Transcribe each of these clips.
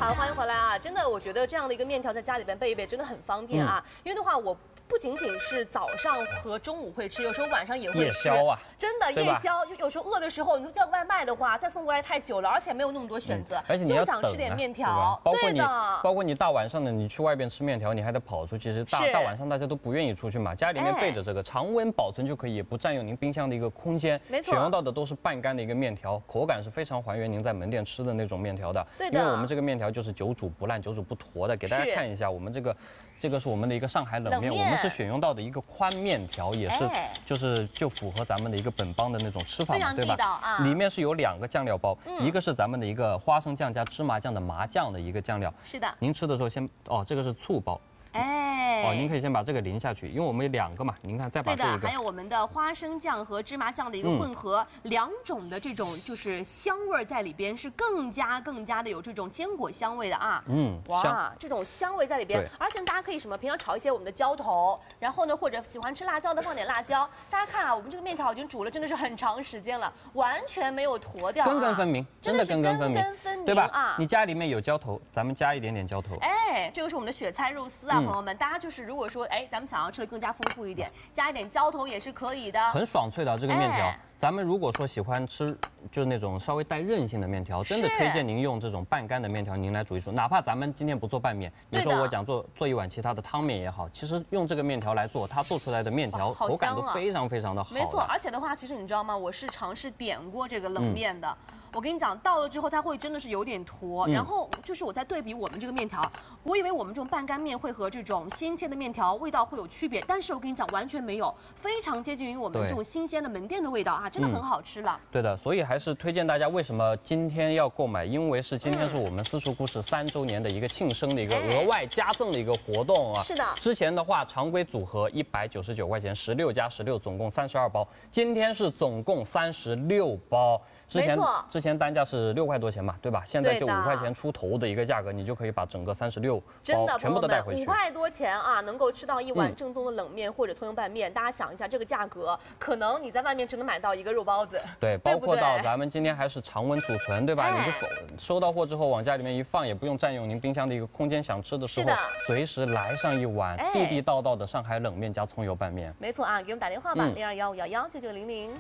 好，欢迎回来啊！真的，我觉得这样的一个面条在家里边备一备真的很方便啊。因为的话，我不仅仅是早上和中午会吃，有时候晚上也会吃。 夜宵啊， 真的夜宵，有时候饿的时候，你说叫外卖的话，再送过来太久了，而且没有那么多选择， 而且你要就想吃点面条。 包括你大晚上的，你去外边吃面条，你还得跑出去。其实大晚上大家都不愿意出去嘛，家里面备着这个，常温保存就可以，也不占用您冰箱的一个空间。 没错， 选用到的都是半干的一个面条，口感是非常还原您在门店吃的那种面条的。 对的， 因为我们这个面条就是久煮不烂、久煮不坨的。给大家看一下，我们这个是我们的一个上海冷面，我们是选用到的一个宽面条，也是就符合咱们的一个本帮的那种吃法嘛，对吧？里面是有2个酱料包，一个是咱们的一个花生酱加芝麻酱的麻酱的一个酱料。 是的，您吃的时候先这个是醋包。您可以先把这个淋下去，因为我们有2个嘛，您看再把这个。 对的，还有我们的花生酱和芝麻酱的一个混合，2种的这种就是香味在里边，是更加的有这种坚果香味的啊。哇，这种香味在里边，而且大家可以什么平常炒一些我们的浇头，然后呢或者喜欢吃辣椒的放点辣椒。大家看啊，我们这个面条已经煮了真的是很长时间了，完全没有坨掉， 根根分明，真的根根分明，对吧？ 啊， 你家里面有浇头，咱们加一点点浇头。 这个是我们的雪菜肉丝啊，朋友们，大家就是如果说咱们想要吃的更加丰富一点，加一点浇头也是可以的， 很爽脆的这个面条。咱们如果说喜欢吃就是那种稍微带韧性的面条，真的推荐您用这种半干的面条，您来煮一煮。哪怕咱们今天不做拌面，你说我讲做一碗其他的汤面也好，其实用这个面条来做，它做出来的面条口感都非常非常的好。 没错，而且的话，其实你知道吗？我是尝试点过这个冷面的。我跟你讲，到了之后它会真的是有点坨，然后就是我在对比我们这个面条，我以为我们这种半干面会和这种新切的面条味道会有区别，但是我跟你讲完全没有，非常接近于我们这种新鲜的门店的味道啊，真的很好吃了。 对的，所以还是推荐大家为什么今天要购买，因为今天是我们私厨故事3周年的一个庆生的一个额外加赠的一个活动啊。 是的， 之前的话常规组合199块钱，16加16总共32包，今天是总共36包。之前单价是6块多钱嘛，对吧？现在就5块钱出头的一个价格，你就可以把整个36包全部都带回去。 5块多钱啊，能够吃到一碗正宗的冷面或者葱油拌面。大家想一下这个价格，可能你在外面只能买到一个肉包子。 对，包括到咱们今天还是常温储存，对吧？你就收到货之后往家里面一放，也不用占用您冰箱的一个空间，想吃的时候随时来上一碗地地道道的上海冷面加葱油拌面。 没错啊，给我们打电话吧，0215119900。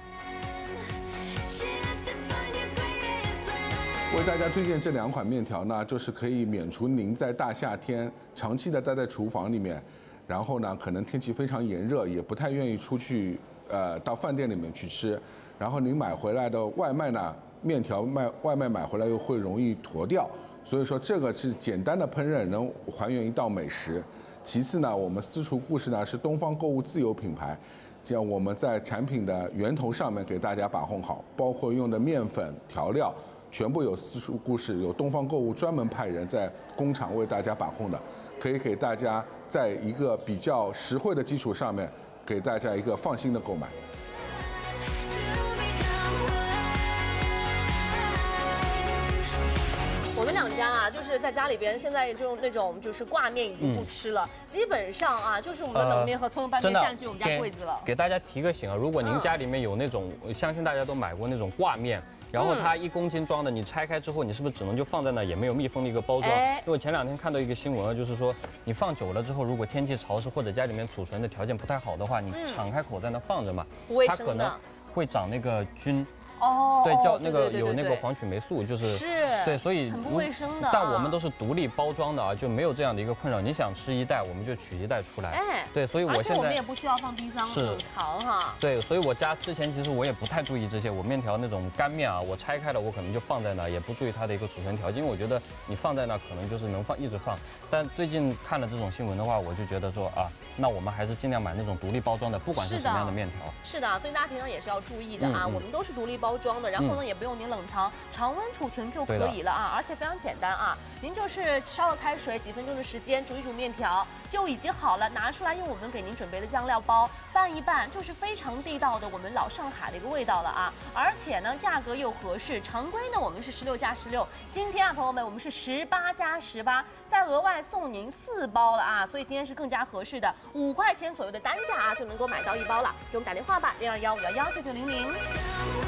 为大家推荐这2款面条呢，就是可以免除您在大夏天长期的待在厨房里面，然后呢，可能天气非常炎热，也不太愿意出去到饭店里面去吃，然后您买回来的外卖呢，面条外卖买回来又会容易坨掉，所以说这个是简单的烹饪能还原一道美食。其次呢，我们私厨故事呢是东方购物自有品牌，这样我们在产品的源头上面给大家把控好，包括用的面粉调料。全部有私厨故事，有东方购物专门派人在工厂为大家把控的，可以给大家在一个比较实惠的基础上面，给大家一个放心的购买。 我们2家啊，就是在家里边，现在那种就是挂面已经不吃了，基本上啊，就是我们的冷面和葱油拌面占据我们家柜子了。 给大家提个醒啊，如果您家里面有那种，相信大家都买过那种挂面。然后它1公斤装的，你拆开之后，你是不是只能就放在那，也没有密封的一个包装？因为我前2天看到一个新闻啊，就是说你放久了之后，如果天气潮湿或者家里面储存的条件不太好的话，你敞开口在那放着嘛，它可能会长那个菌。对，叫那个有那个黄曲霉素，就是对，所以很不卫生的。 但我们都是独立包装的啊，就没有这样的一个困扰。你想吃1袋，我们就取1袋出来。对，所以我现在我们也不需要放冰箱冷藏哈。 对，所以我家之前其实我也不太注意这些，我面条那种干面啊，我拆开了我可能就放在那，也不注意它的一个储存条件，因为我觉得你放在那可能就是能一直放。但最近看了这种新闻的话，我就觉得说啊，那我们还是尽量买那种独立包装的，不管是什么样的面条。 是的，所以大家平常也是要注意的啊，我们都是独立包装的，然后呢也不用您冷藏，常温储存就可以了啊，而且非常简单啊，您就是烧了开水，几分钟的时间煮一煮面条就已经好了，拿出来用我们给您准备的酱料包拌一拌，就是非常地道的我们老上海的一个味道了啊，而且呢价格又合适，常规呢我们是16加16，今天啊朋友们我们是18加18，再额外送您4包了啊，所以今天是更加合适的，5块钱左右的单价啊就能够买到1包了，给我们打电话吧，0215119900。